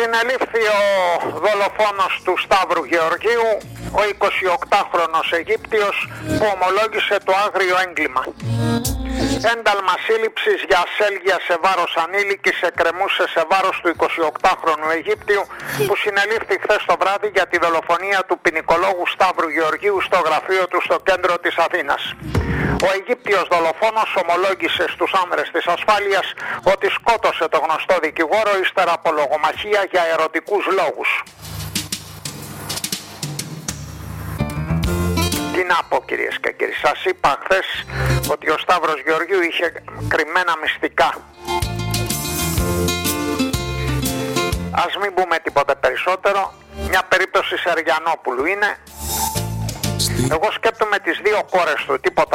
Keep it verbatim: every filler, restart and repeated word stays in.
Συνελήφθη ο δολοφόνος του Σταύρου Γεωργίου, ο εικοσιοκτάχρονος Αιγύπτιος που ομολόγησε το άγριο έγκλημα. Ένταλμα σύλληψης για ασέλγεια σε βάρος ανήλικης εκκρεμούσε σε βάρος του εικοσιοκτάχρονου Αιγύπτιου που συνελήφθη χθες το βράδυ για τη δολοφονία του ποινικολόγου Σταύρου Γεωργίου στο γραφείο του στο κέντρο της Αθήνας. Ο Αιγύπτιος δολοφόνος ομολόγησε στους άνδρες της ασφάλειας ότι σκότωσε το γνωστό δικηγόρο ύστερα από λογομαχία για ερωτικούς λόγους. Τι να πω, κυρίες και κύριοι, σας είπα χθες ότι ο Σταύρος Γεωργίου είχε κρυμμένα μυστικά. Ας μην πούμε τίποτε περισσότερο, μια περίπτωση Σεριανόπουλου είναι. Εγώ σκέπτομαι τις δύο κόρες του, τίποτα